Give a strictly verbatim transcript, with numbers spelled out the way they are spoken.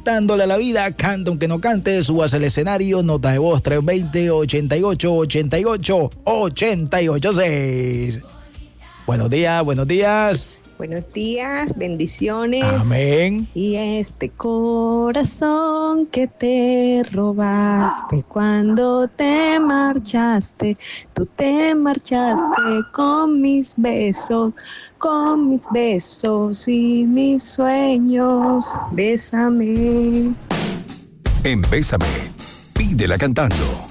cantándole a la vida, canta aunque no cante, subas al escenario, nota de voz tres dos cero, ochenta y ocho, ochenta y ocho, ochenta y ocho seis. Buenos días, buenos días. Buenos días, bendiciones. Amén. Y este corazón que te robaste cuando te marchaste, tú te marchaste con mis besos, con mis besos y mis sueños. Bésame. En Bésame, pídela cantando.